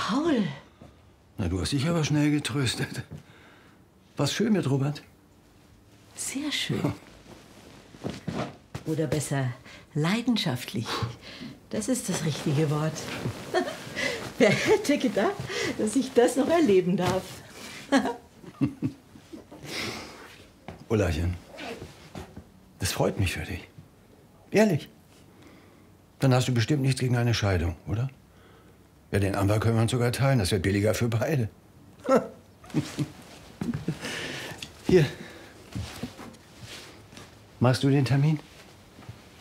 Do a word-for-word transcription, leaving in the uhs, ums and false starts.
Paul. Na, du hast dich aber schnell getröstet. War's schön mit Robert? Sehr schön. Oder besser, leidenschaftlich. Das ist das richtige Wort. Wer hätte gedacht, dass ich das noch erleben darf? Ullerchen, das freut mich für dich. Ehrlich. Dann hast du bestimmt nichts gegen eine Scheidung, oder? Ja, den Anwalt können wir uns sogar teilen. Das wird billiger für beide. Hier. Machst du den Termin?